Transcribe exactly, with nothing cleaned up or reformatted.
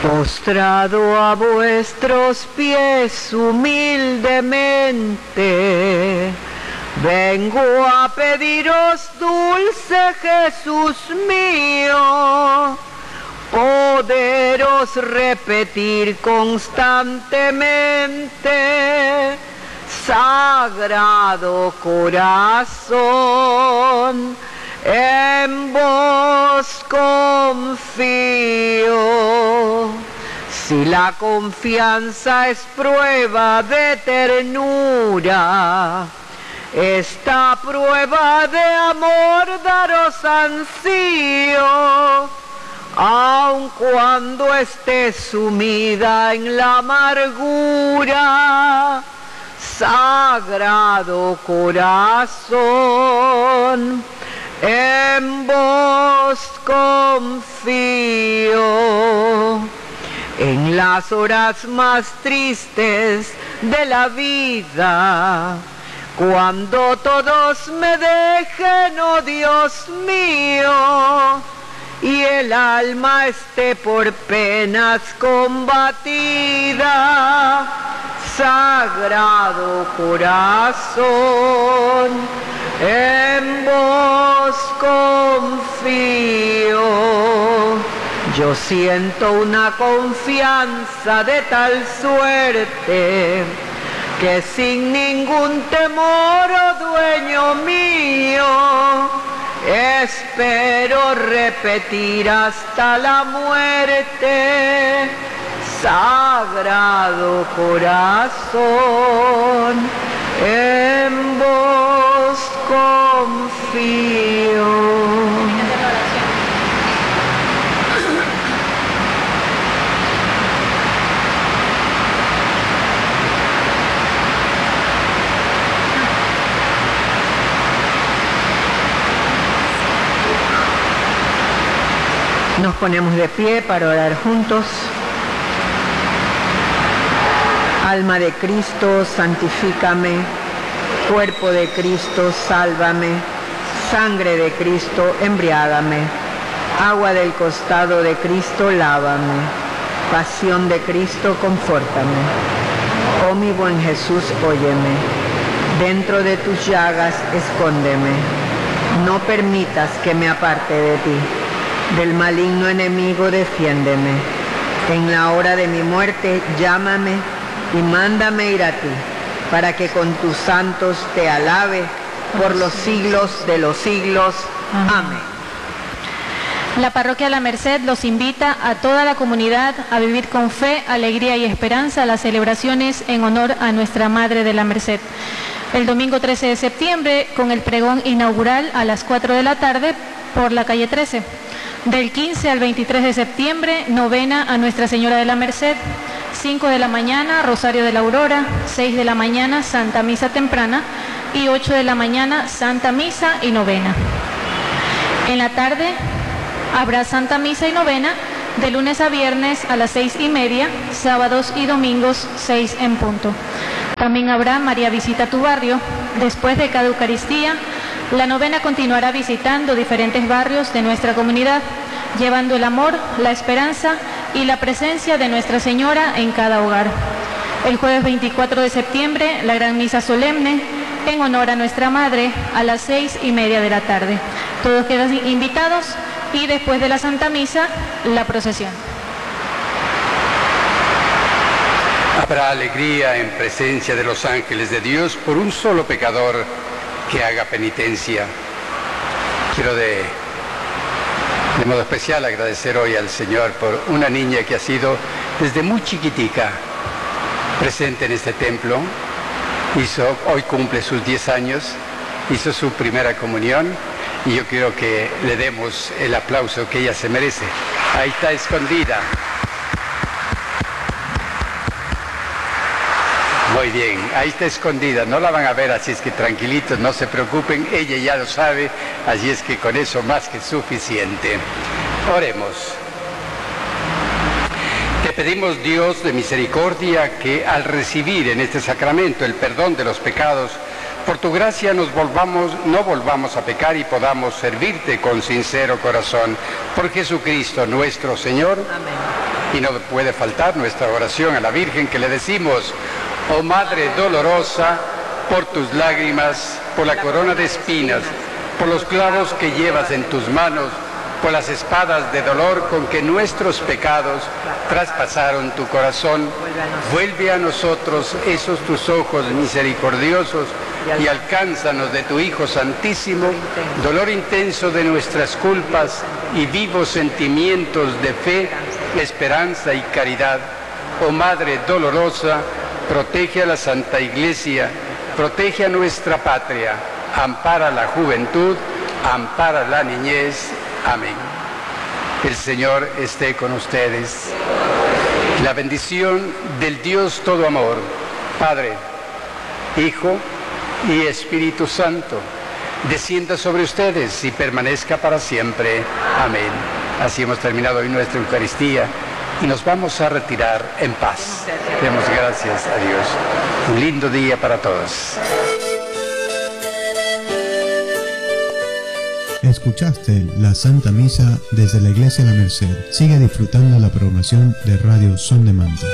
Postrado a vuestros pies humildemente, vengo a pediros, dulce Jesús mío, poderos repetir constantemente: Sagrado Corazón, en vos confío. Si la confianza es prueba de ternura, esta prueba de amor daros ansío, aun cuando estés sumida en la amargura. Sagrado Corazón, en vos confío. En las horas más tristes de la vida, cuando todos me dejen, oh Dios mío, y el alma esté por penas combatida, Sagrado Corazón, en vos confío. Yo siento una confianza de tal suerte que sin ningún temor, oh dueño mío, espero repetir hasta la muerte. Sagrado Corazón, en vos confío. Nos ponemos de pie para orar juntos. Alma de Cristo, santifícame. Cuerpo de Cristo, sálvame. Sangre de Cristo, embriágame. Agua del costado de Cristo, lávame. Pasión de Cristo, confórtame. Oh mi buen Jesús, óyeme. Dentro de tus llagas, escóndeme. No permitas que me aparte de ti. Del maligno enemigo, defiéndeme. En la hora de mi muerte, llámame y mándame ir a ti, para que con tus santos te alabe por los siglos de los siglos. Amén. La Parroquia La Merced los invita a toda la comunidad a vivir con fe, alegría y esperanza las celebraciones en honor a nuestra Madre de la Merced. El domingo trece de septiembre, con el pregón inaugural a las cuatro de la tarde por la calle trece. Del quince al veintitrés de septiembre, novena a Nuestra Señora de la Merced. cinco de la mañana, Rosario de la Aurora. seis de la mañana, Santa Misa temprana. Y ocho de la mañana, Santa Misa y novena. En la tarde habrá Santa Misa y novena de lunes a viernes a las seis y media, sábados y domingos seis en punto. También habrá María Visita tu Barrio. Después de cada Eucaristía, la novena continuará visitando diferentes barrios de nuestra comunidad, llevando el amor, la esperanza y la presencia de Nuestra Señora en cada hogar. El jueves veinticuatro de septiembre, la gran misa solemne en honor a nuestra Madre a las seis y media de la tarde. Todos quedan invitados y después de la Santa Misa, la procesión. Habrá alegría en presencia de los ángeles de Dios por un solo pecador que haga penitencia. Quiero de, de modo especial agradecer hoy al Señor por una niña que ha sido desde muy chiquitica presente en este templo. Hizo, hoy cumple sus diez años, hizo su primera comunión y yo quiero que le demos el aplauso que ella se merece. Ahí está escondida. Muy bien, ahí está escondida, no la van a ver, así es que tranquilitos, no se preocupen, ella ya lo sabe, así es que con eso más que suficiente. Oremos. Te pedimos, Dios de misericordia, que al recibir en este sacramento el perdón de los pecados, por tu gracia nos volvamos, no volvamos a pecar y podamos servirte con sincero corazón. Por Jesucristo nuestro Señor. Amén. Y no puede faltar nuestra oración a la Virgen, que le decimos: oh Madre dolorosa, por tus lágrimas, por la corona de espinas, por los clavos que llevas en tus manos, por las espadas de dolor con que nuestros pecados traspasaron tu corazón, vuelve a nosotros esos tus ojos misericordiosos y alcánzanos de tu Hijo Santísimo, dolor intenso de nuestras culpas y vivos sentimientos de fe, esperanza y caridad. Oh Madre dolorosa, protege a la Santa Iglesia, protege a nuestra patria, ampara la juventud, ampara la niñez. Amén. El Señor esté con ustedes. La bendición del Dios todo amor, Padre, Hijo y Espíritu Santo, descienda sobre ustedes y permanezca para siempre. Amén. Así hemos terminado hoy nuestra Eucaristía y nos vamos a retirar en paz. Demos gracias a Dios. Un lindo día para todos. Escuchaste la Santa Misa desde la Iglesia La Merced. Sigue disfrutando la programación de Radio Son de Manta.